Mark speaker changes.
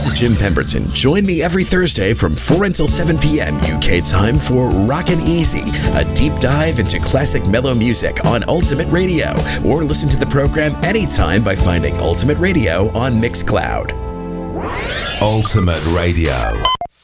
Speaker 1: This is Jim Pemberton. Join me every Thursday from 4 until 7 p.m. UK time for Rockin' Easy, a deep dive into classic mellow music on Ultimate Radio. Or listen to the program anytime by finding Ultimate Radio on Mixcloud.
Speaker 2: Ultimate Radio.